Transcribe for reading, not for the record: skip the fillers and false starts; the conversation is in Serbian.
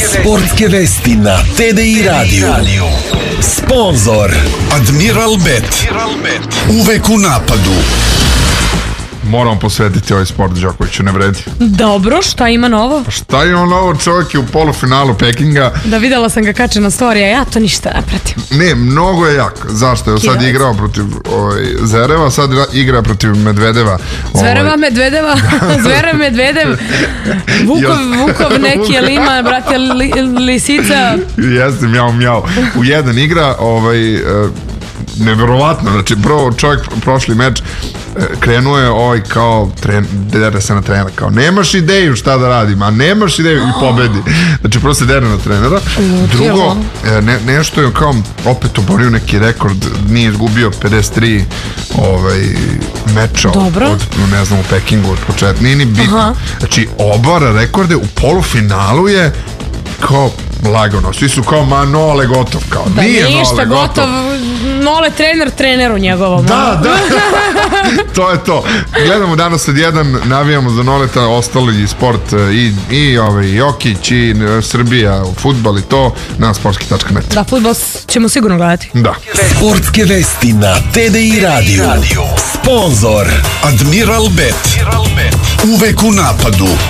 Sportske vesti na TDI Radio. Sponzor Admiral Bet. Uvek u napadu. Moramo posvetiti ovaj sport, Đokoviću, ne vredi. Dobro, šta ima novo? Šta ima novo? Čovjek je u polufinalu Pekinga. Da, videla sam ga kače na storija, ja to ništa ne pratim. Ne, mnogo je jak. Zašto? Evo sad je igrao protiv Zvereva, sad igra protiv Medvedeva. Zvereva, Medvedeva, Zverev, Medvedev, Vukov neki, jel ima, brate, lisica. Jeste, mjau. U jedan igra, neverovatno, znači prvo čovjek prošli meč krenuo je kao dere se na trenera, kao nemaš ideju šta da radim, a nemaš ideju i pobedi, znači prvo se dere na trenera. Drugo, nešto je kao opet oborio neki rekord, nije izgubio 53 meča od, ne znam, u Pekingu od početka, nije ni bitno, znači obara rekorde, u polufinalu je kao lagano, svi su kao Nole gotov, kao da, nije ništa Nole gotov. Nole treneru njegovom. Da, to je to. Gledamo danas od jedan, navijamo za Noleta, ostali sport i Jokić i Srbija, fudbal i to na sportski.net. Da, fudbal ćemo sigurno gledati. Da. Sportske vesti na TDI Radio. Sponzor Admiral Bet. Uvek u napadu.